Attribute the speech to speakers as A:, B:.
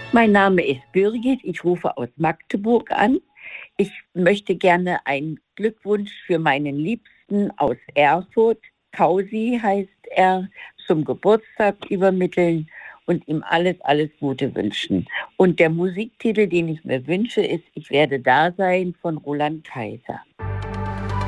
A: Mein Name ist Birgit, ich rufe aus Magdeburg an. Ich möchte gerne einen Glückwunsch für meinen Liebsten aus Erfurt, Kausi heißt er, zum Geburtstag übermitteln und ihm alles, alles Gute wünschen. Und der Musiktitel, den ich mir wünsche, ist Ich werde da sein von Roland Kaiser.